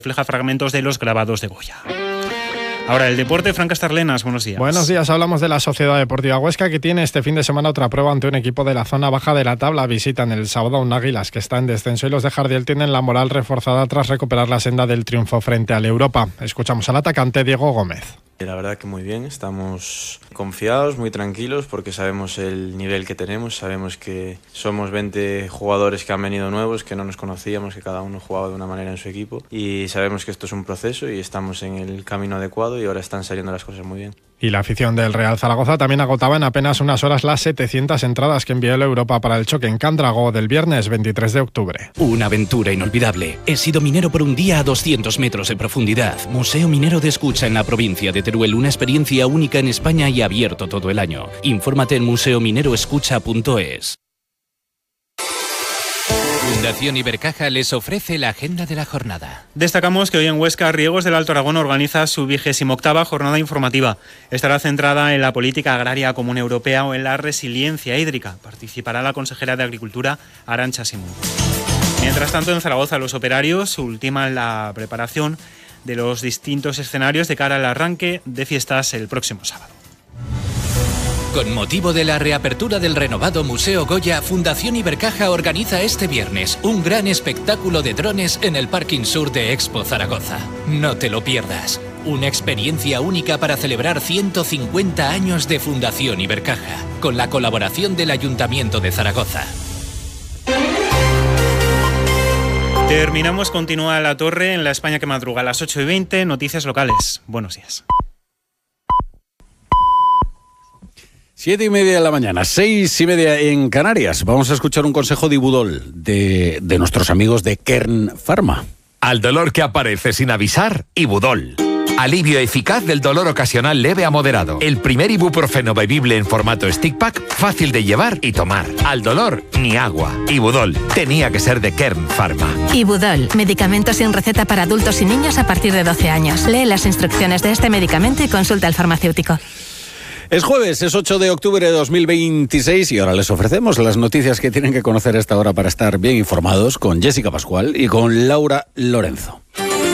refleja fragmentos de los grabados de Goya. Ahora el deporte, Fran Castarlenas, buenos días. Buenos días, hablamos de la Sociedad Deportiva Huesca, que tiene este fin de semana otra prueba ante un equipo de la zona baja de la tabla. Visitan el sábado a un Águilas que está en descenso y los de Jardiel tienen la moral reforzada tras recuperar la senda del triunfo frente al Europa. Escuchamos al atacante Diego Gómez. La verdad que muy bien, estamos confiados, muy tranquilos porque sabemos el nivel que tenemos, sabemos que somos 20 jugadores que han venido nuevos, que no nos conocíamos, que cada uno jugaba de una manera en su equipo y sabemos que esto es un proceso y estamos en el camino adecuado y ahora están saliendo las cosas muy bien. Y la afición del Real Zaragoza también agotaba en apenas unas horas las 700 entradas que envió la Europa para el choque en Cándrago del viernes 23 de octubre. Una aventura inolvidable. He sido minero por un día a 200 metros de profundidad. Museo Minero de Escucha en la provincia de Teruel, una experiencia única en España y abierto todo el año. Infórmate en museomineroescucha.es. Fundación Ibercaja les ofrece la agenda de la jornada. Destacamos que hoy en Huesca, Riegos del Alto Aragón organiza su 28ª jornada informativa. Estará centrada en la política agraria común europea o en la resiliencia hídrica. Participará la consejera de Agricultura, Arantxa Simón. Mientras tanto, en Zaragoza, los operarios ultiman la preparación de los distintos escenarios de cara al arranque de fiestas el próximo sábado. Con motivo de la reapertura del renovado Museo Goya, Fundación Ibercaja organiza este viernes un gran espectáculo de drones en el parking sur de Expo Zaragoza. No te lo pierdas. Una experiencia única para celebrar 150 años de Fundación Ibercaja, con la colaboración del Ayuntamiento de Zaragoza. Terminamos, continúa La Torre en la España que madruga a las 8:20, noticias locales. Buenos días. 7:30 de la mañana, 6:30 en Canarias. Vamos a escuchar un consejo de Ibudol de nuestros amigos de Kern Pharma. Al dolor que aparece sin avisar, Ibudol. Alivio eficaz del dolor ocasional leve a moderado. El primer ibuprofeno bebible en formato stick pack, fácil de llevar y tomar. Al dolor, ni agua. Ibudol. Tenía que ser de Kern Pharma. Ibudol. Medicamento sin receta para adultos y niños a partir de 12 años. Lee las instrucciones de este medicamento y consulta al farmacéutico. Es jueves, es 8 de octubre de 2026 y ahora les ofrecemos las noticias que tienen que conocer a esta hora para estar bien informados con Jessica Pascual y con Laura Lorenzo.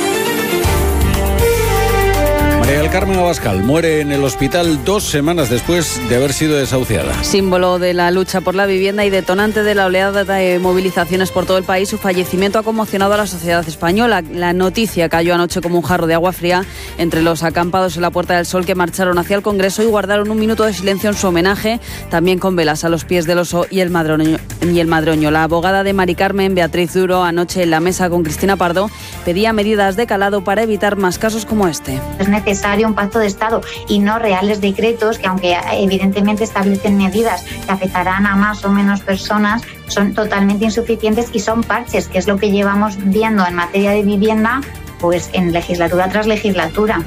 María del Carmen Abascal muere en el hospital 2 semanas después de haber sido desahuciada. Símbolo de la lucha por la vivienda y detonante de la oleada de movilizaciones por todo el país, su fallecimiento ha conmocionado a la sociedad española. La noticia cayó anoche como un jarro de agua fría entre los acampados en la Puerta del Sol que marcharon hacia el Congreso y guardaron un minuto de silencio en su homenaje, también con velas a los pies del oso y el madroño. La abogada de Mari Carmen, Beatriz Duro, anoche en la mesa con Cristina Pardo, pedía medidas de calado para evitar más casos como este. Es necesario un pacto de Estado y no reales decretos que, aunque evidentemente establecen medidas que afectarán a más o menos personas, son totalmente insuficientes y son parches, que es lo que llevamos viendo en materia de vivienda pues en legislatura tras legislatura.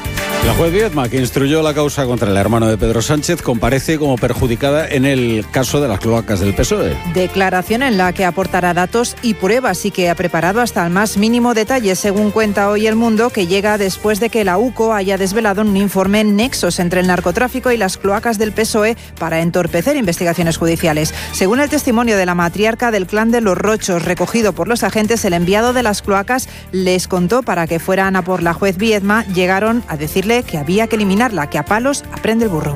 La juez Viedma, que instruyó la causa contra el hermano de Pedro Sánchez, comparece como perjudicada en el caso de las cloacas del PSOE. Declaración en la que aportará datos y pruebas y que ha preparado hasta el más mínimo detalle, según cuenta hoy El Mundo, que llega después de que la UCO haya desvelado en un informe nexos entre el narcotráfico y las cloacas del PSOE para entorpecer investigaciones judiciales. Según el testimonio de la matriarca del clan de los Rochos, recogido por los agentes, el enviado de las cloacas les contó para que fueran a por la juez Viedma. Llegaron a decirle que había que eliminarla, que a palos aprende el burro.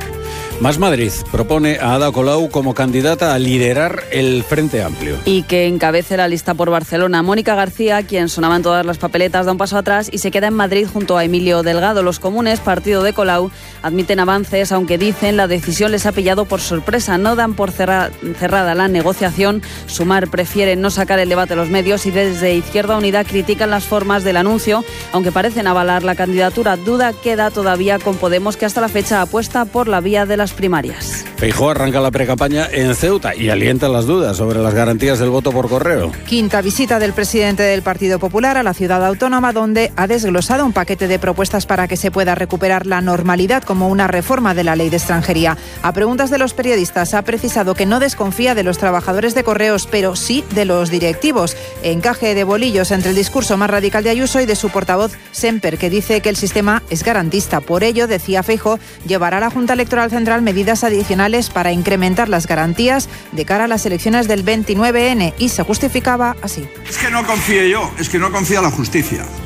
Más Madrid propone a Ada Colau como candidata a liderar el Frente Amplio. Y que encabece la lista por Barcelona. Mónica García, quien sonaba en todas las papeletas, da un paso atrás y se queda en Madrid junto a Emilio Delgado. Los comunes, partido de Colau, admiten avances, aunque dicen la decisión les ha pillado por sorpresa. No dan por cerrada la negociación. Sumar prefiere no sacar el debate a los medios y desde Izquierda Unida critican las formas del anuncio, aunque parecen avalar la candidatura. Duda queda todavía con Podemos, que hasta la fecha apuesta por la vía de las primarias. Feijóo arranca la precampaña en Ceuta y alienta las dudas sobre las garantías del voto por correo. Quinta visita del presidente del Partido Popular a la ciudad autónoma, donde ha desglosado un paquete de propuestas para que se pueda recuperar la normalidad, como una reforma de la ley de extranjería. A preguntas de los periodistas ha precisado que no desconfía de los trabajadores de correos, pero sí de los directivos. Encaje de bolillos entre el discurso más radical de Ayuso y de su portavoz Semper, que dice que el sistema es garantista. Por ello, decía Feijóo, llevará a la Junta Electoral Central medidas adicionales tribunales para incrementar las garantías de cara a las elecciones del 29N y se justificaba así. Es que no confíe yo, es que no confía la justicia.